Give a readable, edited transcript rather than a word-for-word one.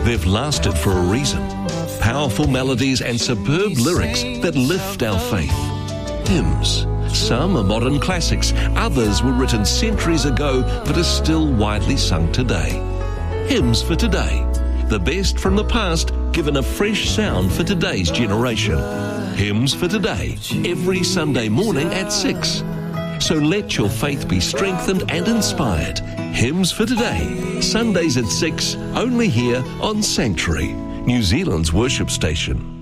They've lasted for a reason. Powerful melodies and superb lyrics that lift our faith. Hymns. Some are modern classics, others were written centuries ago but are still widely sung today. Hymns for today. The best from the past given a fresh sound for today's generation. Hymns for today, every Sunday morning at 6. So let your faith be strengthened and inspired. Hymns for today, Sundays at 6, only here on Sanctuary, New Zealand's worship station.